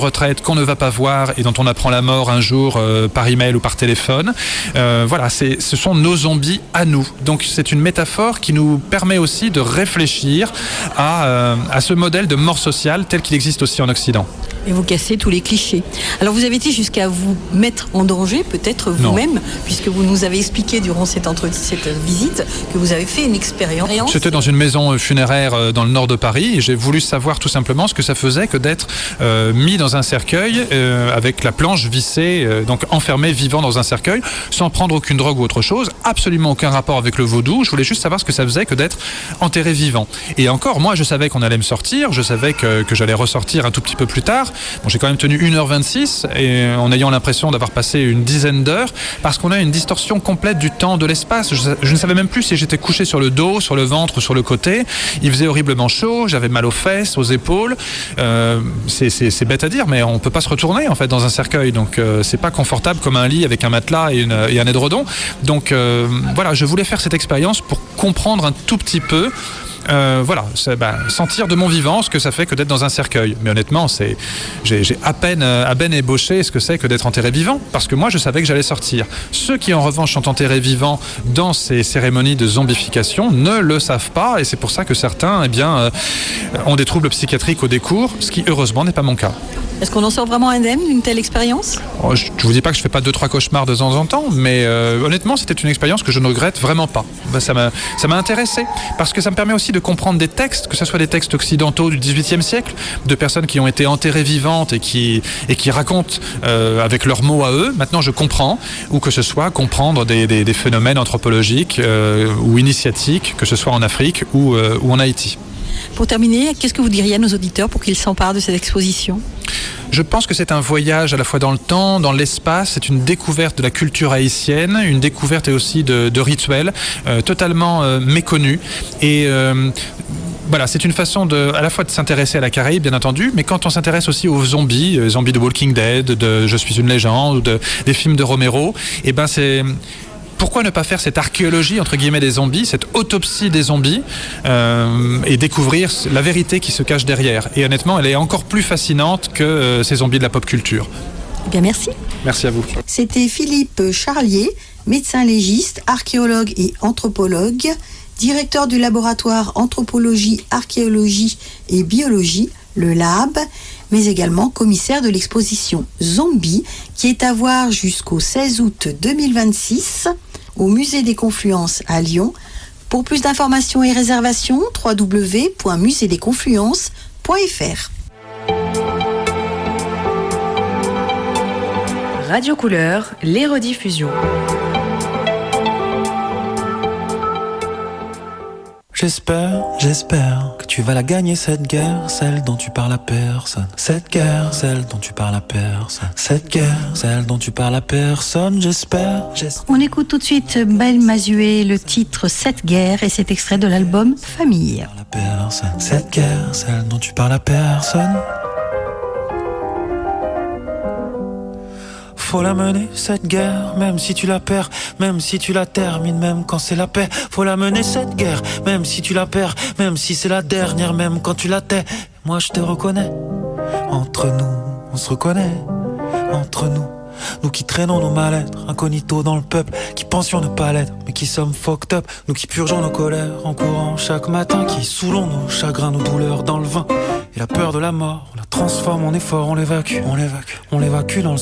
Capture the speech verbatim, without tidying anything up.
retraite qu'on ne va pas voir et dont on apprend la mort un jour euh, par email ou par téléphone. Euh, voilà, c'est, ce sont nos zombies à nous. Donc c'est une métaphore qui nous permet aussi de réfléchir à, euh, à ce modèle de mort sociale tel qu'il existe aussi en Occident. Et vous cassez tous les clichés. Alors vous avez été jusqu'à vous mettre en danger, peut-être vous-même, puisque vous nous avez expliqué durant cette, entre... cette visite que vous avez fait une expérience. J'étais dans une maison funéraire dans le nord de Paris et j'ai voulu savoir tout simplement ce que ça faisait que d'être euh, mis dans un cercueil euh, avec la planche vissée, euh, donc enfermé vivant dans un cercueil, sans prendre aucune drogue ou autre chose, absolument aucun rapport avec le vaudou. Je voulais juste savoir ce que ça faisait que d'être enterré vivant. Et encore, moi je savais qu'on allait me sortir, je savais que, que j'allais ressortir un tout petit peu plus tard. Bon, j'ai quand même tenu une heure vingt-six et en ayant l'impression d'avoir passé une dizaine d'heures parce qu'on a une distorsion complète du temps, de l'espace. Je, je ne savais même plus si j'étais couché sur le dos, sur le ventre ou sur le côté. Il faisait horriblement chaud, j'avais mal aux fesses, aux épaules. Euh, c'est, c'est, c'est bête à dire, mais on peut pas se retourner en fait dans un cercueil. Donc euh, c'est pas confortable comme un lit avec un matelas et, une, et un édredon. Donc euh, voilà, je voulais faire cette expérience pour comprendre un tout petit peu. Euh, voilà, c'est, ben, sentir de mon vivant ce que ça fait que d'être dans un cercueil. Mais honnêtement, c'est, j'ai, j'ai à peine, à peine ébauché ce que c'est que d'être enterré vivant, parce que moi, je savais que j'allais sortir. Ceux qui, en revanche, sont enterrés vivants dans ces cérémonies de zombification ne le savent pas, et c'est pour ça que certains, eh bien, euh, ont des troubles psychiatriques au décours, ce qui, heureusement, n'est pas mon cas. Est-ce qu'on en sort vraiment indemne d'une telle expérience ? Oh, je ne vous dis pas que je ne fais pas deux, trois cauchemars de temps en temps, mais euh, honnêtement, c'était une expérience que je ne regrette vraiment pas. Ben, ça m'a, ça m'a intéressé, parce que ça me permet aussi de comprendre des textes, que ce soit des textes occidentaux du dix-huitième siècle, de personnes qui ont été enterrées vivantes et qui, et qui racontent euh, avec leurs mots à eux. Maintenant, je comprends, ou que ce soit comprendre des, des, des phénomènes anthropologiques euh, ou initiatiques, que ce soit en Afrique ou, euh, ou en Haïti. Pour terminer, qu'est-ce que vous diriez à nos auditeurs pour qu'ils s'emparent de cette exposition ? Je pense que c'est un voyage à la fois dans le temps, dans l'espace, c'est une découverte de la culture haïtienne, une découverte aussi de, de rituels euh, totalement euh, méconnus. Et euh, voilà, c'est une façon de, à la fois de s'intéresser à la Caraïbe, bien entendu, mais quand on s'intéresse aussi aux zombies, euh, zombies de Walking Dead, de Je suis une légende, ou de, des films de Romero, et ben c'est... Pourquoi ne pas faire cette archéologie, entre guillemets, des zombies, cette autopsie des zombies, euh, et découvrir la vérité qui se cache derrière. Et honnêtement, elle est encore plus fascinante que euh, ces zombies de la pop culture. Eh bien, merci. Merci à vous. C'était Philippe Charlier, médecin légiste, archéologue et anthropologue, directeur du laboratoire Anthropologie, Archéologie et Biologie, le Lab, mais également commissaire de l'exposition Zombie, qui est à voir jusqu'au seize août deux mille vingt-six au Musée des Confluences à Lyon. Pour plus d'informations et réservations, w w w point musée des confluences point f r. Radio Couleur, les rediffusions. J'espère, j'espère que tu vas la gagner cette guerre, celle dont tu parles à personne. Cette guerre, celle dont tu parles à personne. Cette guerre, celle dont tu parles à personne. J'espère, j'espère. On écoute tout de suite Belle Mazué, le titre Cette guerre, et cet extrait de l'album Famille. Cette guerre, celle dont tu parles à personne. Faut la mener, cette guerre, même si tu la perds, même si tu la termines, même quand c'est la paix. Faut la mener, cette guerre, même si tu la perds, même si c'est la dernière, même quand tu la tais. Moi je te reconnais, entre nous, on se reconnaît, entre nous. Nous qui traînons nos mal-être, incognito dans le peuple, qui pensions ne pas l'être, mais qui sommes fucked up. Nous qui purgeons nos colères en courant chaque matin, qui saoulons nos chagrins, nos douleurs dans le vin. Et la peur de la mort, on la transforme en effort, on l'évacue, on l'évacue, on l'évacue dans le